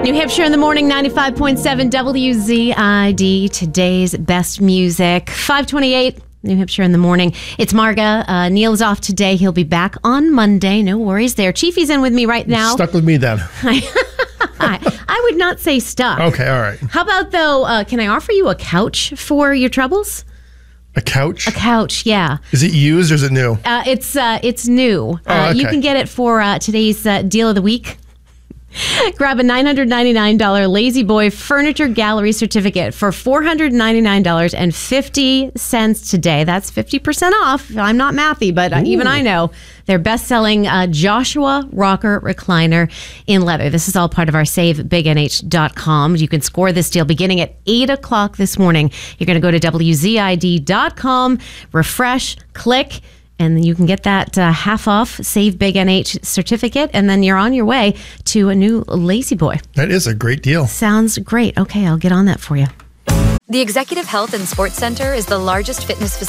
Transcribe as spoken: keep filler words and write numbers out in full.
New Hampshire in the morning, ninety-five point seven W Z I D, today's best music. five twenty-eight, New Hampshire in the morning. It's Marga. Uh, Neil is off today. He'll be back on Monday. No worries there. Chiefy's in with me right now. Stuck with me then. I, I would not say stuck. Okay, all right. How about, though, uh, can I offer you a couch for your troubles? A couch? A couch, yeah. Is it used or is it new? Uh, it's uh, it's new. Oh, Uh, okay. You can get it for uh, today's uh, deal of the week. Grab a nine hundred ninety-nine dollars Lazy Boy Furniture Gallery certificate for four hundred ninety-nine dollars and fifty cents today. That's fifty percent off. I'm not mathy, but uh, even I know. Their best-selling uh, Joshua Rocker Recliner in leather. This is all part of our save big N H dot com. You can score this deal beginning at eight o'clock this morning. You're going to go to W Z I D dot com, refresh, click, and you can get that uh, half off Save Big N H certificate, and then you're on your way to a new Lazy Boy. That is a great deal. Sounds great. Okay, I'll get on that for you. The Executive Health and Sports Center is the largest fitness facility